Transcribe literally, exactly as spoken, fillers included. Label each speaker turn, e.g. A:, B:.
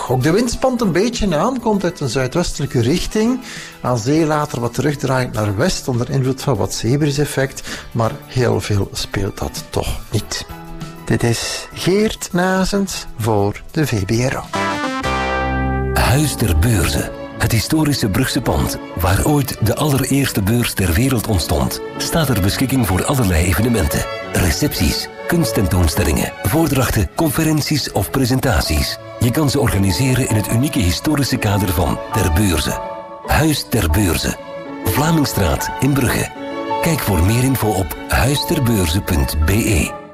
A: droog. Ook de wind spant een beetje aan, komt uit een zuidwestelijke richting. Aan zee later wat terugdraaiend naar west onder invloed van wat zeebriseffect. Maar heel veel speelt dat toch niet. Dit is Geert Nazens voor de V B R O.
B: Huis ter Beurze. Het historische Brugse pand, waar ooit de allereerste beurs ter wereld ontstond, staat ter beschikking voor allerlei evenementen. Recepties, kunsttentoonstellingen, voordrachten, conferenties of presentaties. Je kan ze organiseren in het unieke historische kader van Ter Beurze. Huis ter Beurze. Vlamingstraat in Brugge. Kijk voor meer info op huisterbeurze punt be.